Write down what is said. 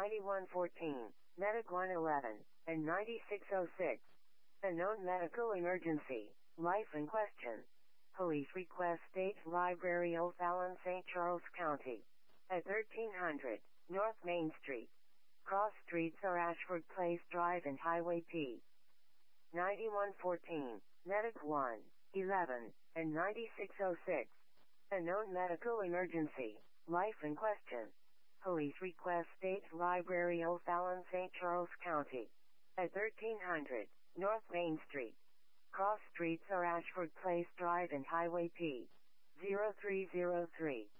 9114, Medic 111, and 9606. A known medical emergency. Life in question. Police request State Library, O'Fallon, St. Charles County. At 1300 North Main Street. Cross streets are Ashford Place Drive and Highway P. 9114, Medic 1, 11, and 9606. A known medical emergency. Life in question. Police request State Library, O'Fallon, St. Charles County. At 1300 North Main Street. Cross streets are Ashford Place Drive and Highway P. 0303.